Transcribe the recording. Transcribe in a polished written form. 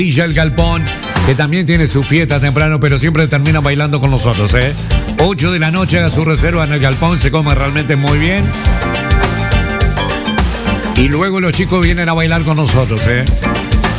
Villa El Galpón, que también tiene su fiesta temprano, pero siempre termina bailando con nosotros, 8 de la noche, haga su reserva en El Galpón, se come realmente muy bien. Y luego los chicos vienen a bailar con nosotros,